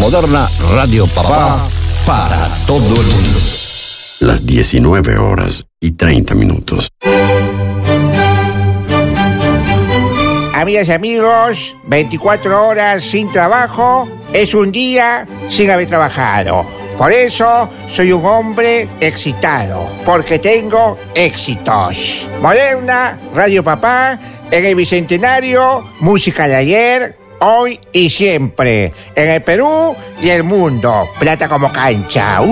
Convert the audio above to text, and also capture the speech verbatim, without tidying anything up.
Moderna Radio Papá para todo el mundo. Las diecinueve horas y treinta minutos. Amigas y amigos, veinticuatro horas sin trabajo es un día sin haber trabajado. Por eso soy un hombre excitado, porque tengo éxitos. Moderna, Radio Papá, en el Bicentenario, música de ayer, hoy y siempre. En el Perú y el mundo, plata como cancha. Uh.